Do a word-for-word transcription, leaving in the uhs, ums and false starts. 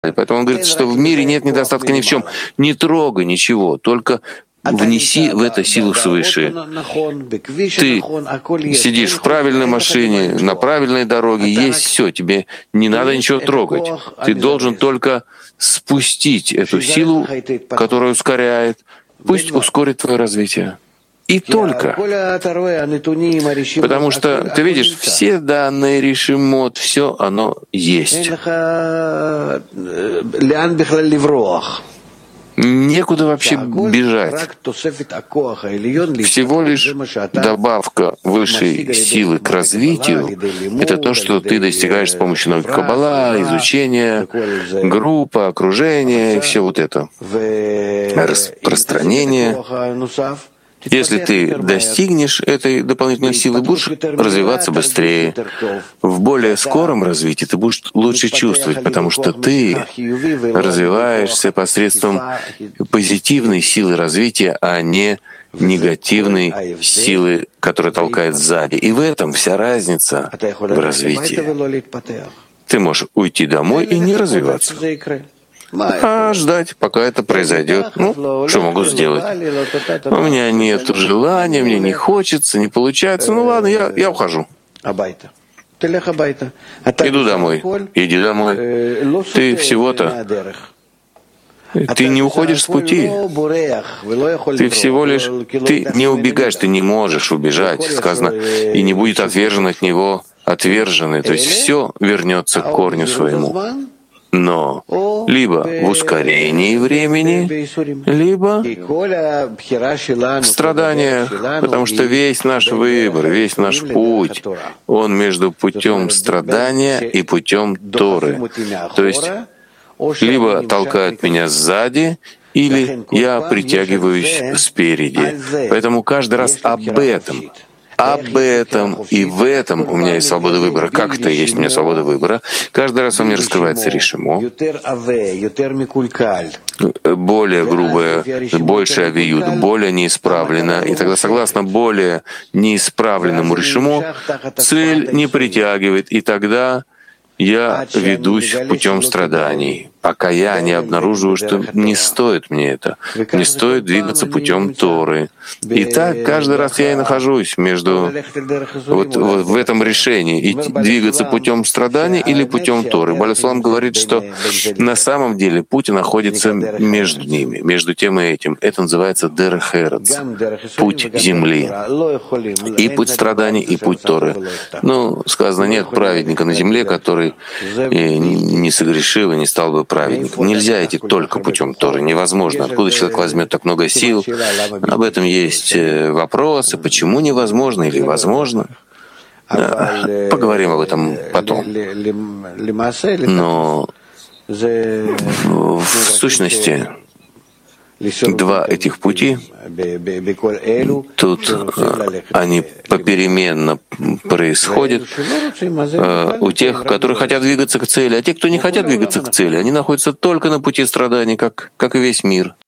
Поэтому он говорит, что в мире нет недостатка ни в чем. Не трогай ничего, только внеси в это силу свыше. Ты сидишь в правильной машине, на правильной дороге, есть все, тебе не надо ничего трогать. Ты должен только спустить эту силу, которая ускоряет. Пусть ускорит твое развитие. И только. Потому что, ты видишь, все данные решимот, все оно есть. Некуда вообще бежать. Всего лишь добавка высшей силы к развитию — это то, что ты достигаешь с помощью науки Каббала, изучения, группа, окружение, и все вот это. Распространение. Если ты достигнешь этой дополнительной силы, будешь развиваться быстрее. В более скором развитии ты будешь лучше чувствовать, потому что ты развиваешься посредством позитивной силы развития, а не негативной силы, которая толкает сзади. И в этом вся разница в развитии. Ты можешь уйти домой и не развиваться. А ждать, пока это произойдет. Ну, что могу сделать? У меня нет желания, мне не хочется, не получается. Ну ладно, я, я ухожу. Иду домой. Иди домой. Ты всего-то... Ты не уходишь с пути. Ты всего лишь... Ты не убегаешь, ты не можешь убежать. Сказано, и не будет отвержен от него отверженный. То есть все вернется к корню своему. Но либо в ускорении времени, либо в страданиях, потому что весь наш выбор, весь наш путь, он между путем страдания и путем Торы. То есть либо толкают меня сзади, или я притягиваюсь спереди. Поэтому каждый раз об этом. Об этом и в этом у меня есть свобода выбора. Как это есть у меня свобода выбора? Каждый раз во мне раскрывается решимо, более грубое, больше авиют, более неисправлено. И тогда, согласно более неисправленному решимо, цель не притягивает, и тогда я ведусь путем страданий, пока я не обнаруживаю, что не стоит мне это, не стоит двигаться путем Торы. И так каждый раз я и нахожусь между вот, вот в этом решении, и двигаться путем страданий или путем Торы. Бааль ха-Суlam говорит, что на самом деле путь находится между ними, между тем и этим. Это называется дерех эрец, путь земли, и путь страданий, и путь Торы. Ну, сказано, нет праведника на земле, который не согрешил и не стал бы праведником. Нельзя идти только путем Торы, невозможно. Откуда человек возьмет так много сил? Об этом есть вопросы, почему невозможно или возможно. Да, поговорим об этом потом. Но в сущности два этих пути, тут они попеременно происходят у тех, которые хотят двигаться к цели, а те, кто не хотят двигаться к цели, они находятся только на пути страданий, как, как и весь мир.